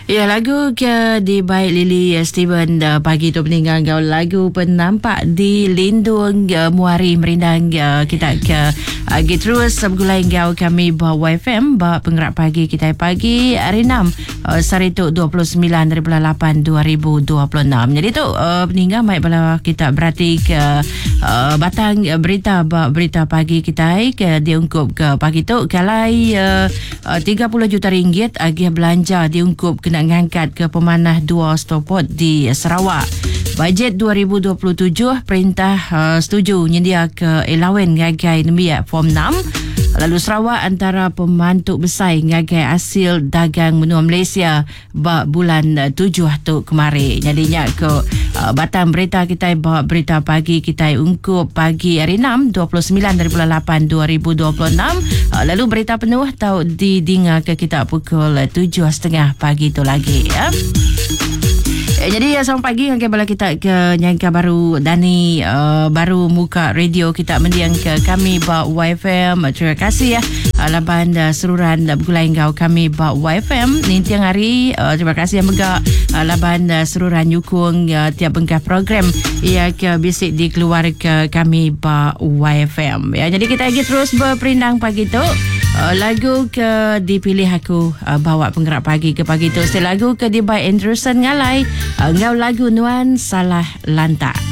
Ya, lagu ke di baik Lily Steven pagi tu peninggal kau lagu penampak di lindung muari merindang kita ke terus bergulai kau kami bawa YFM bawa penggerak pagi kita pagi hari 6 Sarituk 29/8 2026. Jadi tu peninggal baik bala kita berarti ke batang berita pagi kita ke diungkup ke pagi tu kalai 30 juta ringgit agih belanja diungkup kena ngangkat ke pemanah 2 stopot di Sarawak. Bajet 2027 perintah setuju nyedia ke elawen ngagai nembia form 6. Lalu Sarawak antara pembantu besar ngagai hasil dagang menua Malaysia bulan 7 tu kemarin. Jadinya ke batang berita kita bawa berita pagi kita ungkup pagi hari 6 29/8 2026. Lalu berita penuh tahu didinga ke kita pukul 7.30 pagi tu lagi ya. Jadi selamat pagi angkat bala kita ke nyangka baru Dani baru muka radio kita mendiang ke kami ba YFM. Terima kasih ya laban seruran bergulai kau kami ba YFM ni tiang hari. Terima kasih yang megak laban seruran nyukung tiap bengkah program ia ke bisik di keluarga kami ba YFM ya. Jadi kita lagi terus berperindang pagi tu. Lagu ke dipilih aku bawa penggerak pagi ke pagi tu. Lagu ke di by Anderson Ngalai. Ngau lagu Nuan Salah Lantak.